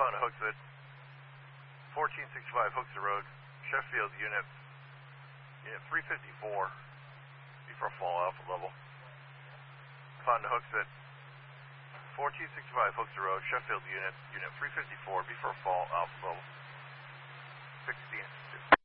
found a Hooksett. 1465 Hooksett Road, Sheffield, unit 354, before fall alpha level. Found a Hooksett. 1465 Hooksett Road, Sheffield, unit 354, before fall alpha level. 16.